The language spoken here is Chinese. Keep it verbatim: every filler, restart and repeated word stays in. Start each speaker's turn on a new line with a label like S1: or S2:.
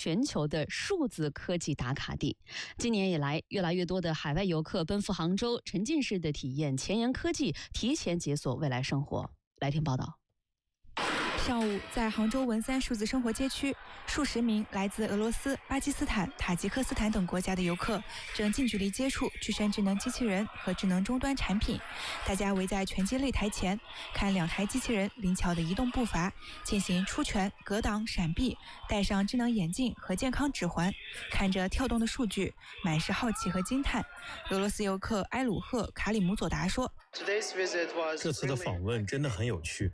S1: 全球的数字科技打卡地。今年以来，越来越多的海外游客奔赴杭州，沉浸式的体验前沿科技，提前解锁未来生活。来听报道。
S2: 上午，在杭州文三数字生活街区，数十名来自俄罗斯、巴基斯坦、塔吉克斯坦等国家的游客正近距离接触具身智能机器人和智能终端产品。大家围在拳击擂台前，看两台机器人灵巧的移动步伐，进行出拳、格挡、闪避，戴上智能眼镜和健康指环，看着跳动的数据，满是好奇和惊叹。俄罗斯游客埃鲁赫·卡里姆佐达说：“
S3: 这次的访问真的很有趣。